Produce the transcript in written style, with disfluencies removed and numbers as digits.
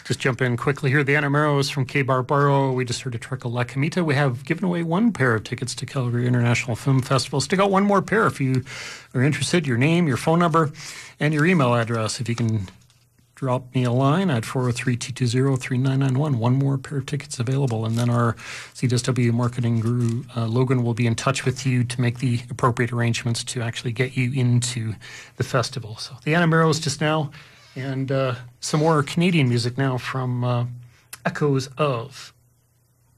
Just jump in quickly here. The Anameros from K Barbaro. We just heard a track called La Camita. We have given away one pair of tickets to Calgary International Film Festival. Stick out one more pair if you are interested. Your name, your phone number, and your email address. If you can drop me a line at 403-220-3991. One more pair of tickets available. And then our CSW marketing guru, Logan, will be in touch with you to make the appropriate arrangements to actually get you into the festival. So the Anameros just now, and some more Canadian music now from Echoes of.